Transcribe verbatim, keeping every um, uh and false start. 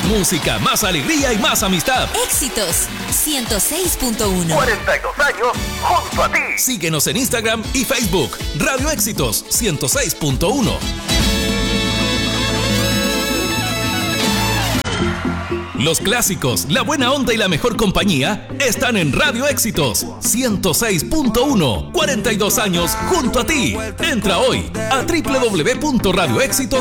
música, más alegría y más amistad. Éxitos ciento seis punto uno. cuarenta y dos años junto a ti. Síguenos en Instagram y Facebook. Radio Éxitos ciento seis punto uno. Los clásicos, la buena onda y la mejor compañía están en Radio Éxitos ciento seis punto uno. cuarenta y dos años junto a ti. Entra hoy a doble u doble u doble u punto radio éxitos